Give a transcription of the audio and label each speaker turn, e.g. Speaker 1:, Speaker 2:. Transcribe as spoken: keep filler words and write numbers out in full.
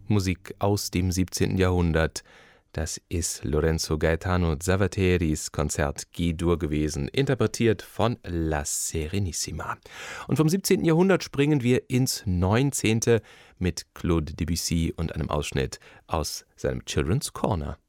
Speaker 1: Musik aus dem siebzehnten. Jahrhundert. Das ist Lorenzo Gaetano Zavateris Konzert G-Dur gewesen, interpretiert von La Serenissima. Und vom siebzehnten. Jahrhundert springen wir ins neunzehnte. mit Claude Debussy und einem Ausschnitt aus seinem Children's Corner.